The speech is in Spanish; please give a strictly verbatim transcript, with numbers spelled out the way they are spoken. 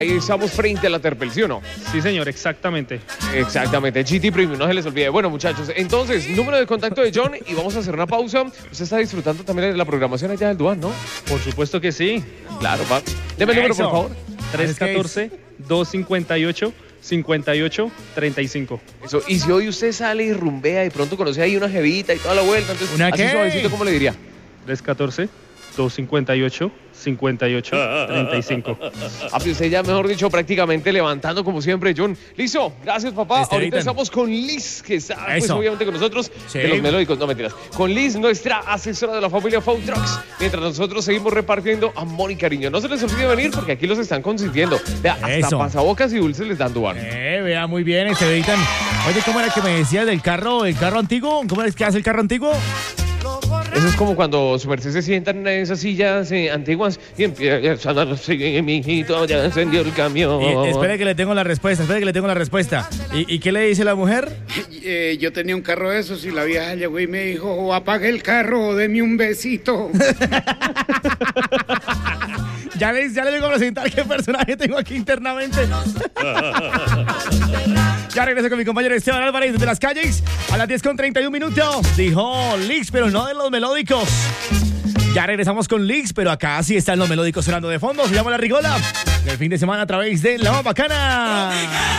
Ahí estamos frente a la Terpel, ¿sí o no? Sí, señor, exactamente. Exactamente, G T Premium, no se les olvide. Bueno, muchachos, entonces, número de contacto de John y vamos a hacer una pausa. Usted está disfrutando también de la programación allá del Duan, ¿no? Por supuesto que sí. Claro, va. Deme el número, por favor. tres uno cuatro, dos cinco ocho, cinco ocho tres cinco. Eso, y si hoy usted sale y rumbea y pronto conoce ahí una jevita y toda la vuelta, entonces, ¿Una así qué? suavecito, ¿cómo le diría? tres uno cuatro, dos cinco ocho, cinco ocho tres cinco. Ah, pues usted ya, mejor dicho, prácticamente levantando como siempre, John. Listo, gracias, papá. Este, Ahorita Ethan. estamos con Liz, que está, pues, Eso. obviamente con nosotros, Sí. de los melódicos, no mentiras. Con Liz, nuestra asesora de la familia Food Trucks, mientras nosotros seguimos repartiendo amor y cariño. No se les olvide venir porque aquí los están consintiendo. Vea, hasta Eso. pasabocas y dulces les dan Duan. Eh, vea, muy bien, este Editan. Oye, ¿cómo era que me decías del carro, el carro antiguo? ¿Cómo es que hace el carro antiguo? Eso es como cuando su merced se sientan en esas sillas eh, antiguas y empieza a sonar, sigue, mi hijito, ya encendió el camión. Y, espere que le tengo la respuesta, espere que le tengo la respuesta. ¿Y, y qué le dice la mujer? Eh, yo tenía un carro de esos y la vieja llegó y me dijo, "Oh, apague el carro o deme un besito". Ya les, ya les vengo a presentar qué personaje tengo aquí internamente. Ya regreso con mi compañero Esteban Álvarez de las calles a las diez con treinta y un minutos. Dijo Lix, pero no de los melódicos. Ya regresamos con Lix, pero acá sí están los melódicos sonando de fondo. Se llama La Rigola. El fin de semana a través de La Más Bacana.